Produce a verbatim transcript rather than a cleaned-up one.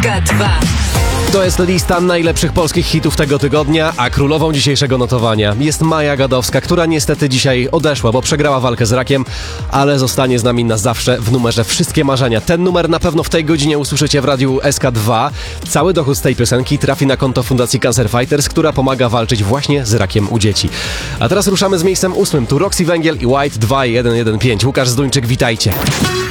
K dwa. To jest lista najlepszych polskich hitów tego tygodnia, a królową dzisiejszego notowania jest Maja Gadowska, która niestety dzisiaj odeszła, bo przegrała walkę z rakiem, ale zostanie z nami na zawsze w numerze Wszystkie Marzenia. Ten numer na pewno w tej godzinie usłyszycie w radiu S K dwa. Cały dochód z tej piosenki trafi na konto Fundacji Cancer Fighters, która pomaga walczyć właśnie z rakiem u dzieci. A teraz ruszamy z miejscem ósmym. Tu Roxy Węgiel i White dwa jeden jeden pięć. Łukasz Zduńczyk, witajcie.